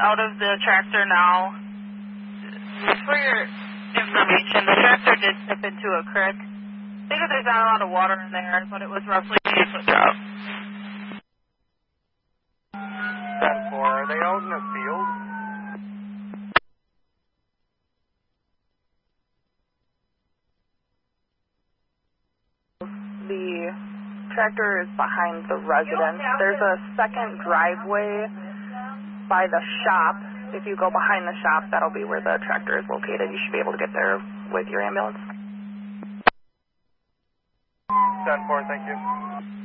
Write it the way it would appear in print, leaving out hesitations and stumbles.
out of the tractor now. Just for your information, the tractor did tip into a creek. I think that there's not a lot of water in there, but it was roughly 8-foot drop. 10-4, are they out in the field? The tractor is behind the residence. There's a second driveway by the shop. If you go behind the shop, that'll be where the tractor is located. You should be able to get there with your ambulance. 10-4, thank you.